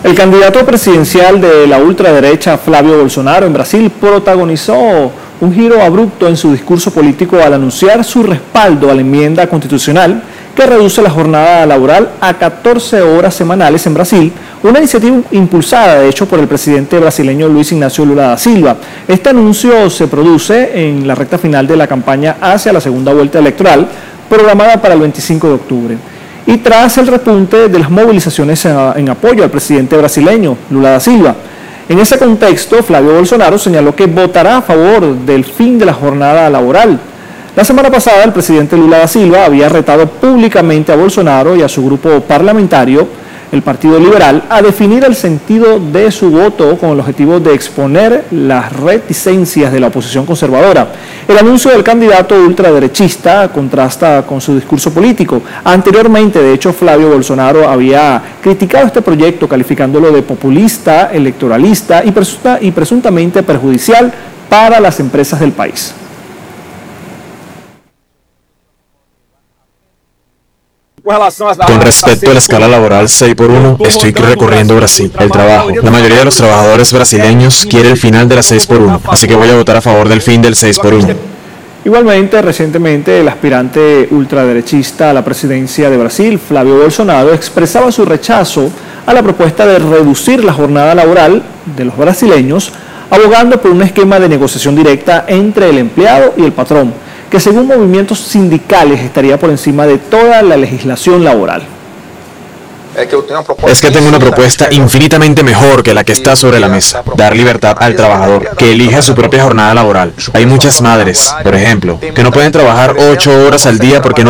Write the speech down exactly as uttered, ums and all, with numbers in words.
El candidato presidencial de la ultraderecha, Flavio Bolsonaro, en Brasil, protagonizó un giro abrupto en su discurso político al anunciar su respaldo a la enmienda constitucional que reduce la jornada laboral a catorce horas semanales en Brasil, una iniciativa impulsada, de hecho, por el presidente brasileño Luis Ignacio Lula da Silva. Este anuncio se produce en la recta final de la campaña hacia la segunda vuelta electoral, programada para el veinticinco de octubre. Y tras el repunte de las movilizaciones en apoyo al presidente brasileño, Lula da Silva. En ese contexto, Flavio Bolsonaro señaló que votará a favor del fin de la jornada laboral. La semana pasada, el presidente Lula da Silva había retado públicamente a Bolsonaro y a su grupo parlamentario, el Partido Liberal, a definir el sentido de su voto con el objetivo de exponer las reticencias de la oposición conservadora. El anuncio del candidato ultraderechista contrasta con su discurso político. Anteriormente, de hecho, Flavio Bolsonaro había criticado este proyecto calificándolo de populista, electoralista y, presunta, y presuntamente perjudicial para las empresas del país. Con respecto a la escala laboral seis por uno, estoy recorriendo Brasil, el trabajo. La mayoría de los trabajadores brasileños quiere el final de la seis por uno, así que voy a votar a favor del fin del seis por uno. Igualmente, recientemente, el aspirante ultraderechista a la presidencia de Brasil, Flavio Bolsonaro, expresaba su rechazo a la propuesta de reducir la jornada laboral de los brasileños, abogando por un esquema de negociación directa entre el empleado y el patrón, que según movimientos sindicales estaría por encima de toda la legislación laboral. Es que tengo una propuesta infinitamente mejor que la que está sobre la mesa. Dar libertad al trabajador, que elija su propia jornada laboral. Hay muchas madres, por ejemplo, que no pueden trabajar ocho horas al día porque no